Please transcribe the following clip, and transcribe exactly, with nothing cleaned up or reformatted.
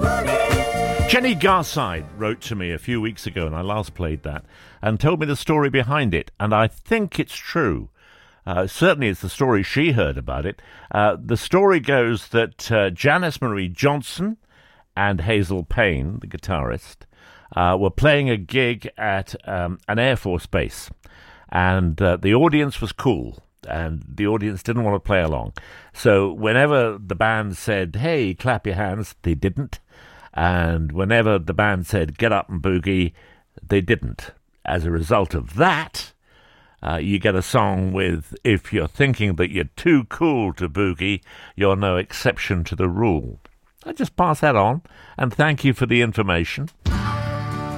Jenny Garside wrote to me a few weeks ago, and I last played that, and told me the story behind it, and I think it's true. Uh, certainly it's the story she heard about it. Uh, the story goes that uh, Janice Marie Johnson and Hazel Payne, the guitarist, uh, were playing a gig at um, an Air Force base, and uh, the audience was cool, and the audience didn't want to play along. So whenever the band said, hey, clap your hands, they didn't. And whenever the band said, get up and boogie, they didn't. As a result of that, uh, you get a song with, if you're thinking that you're too cool to boogie, you're no exception to the rule. I just pass that on, and thank you for the information.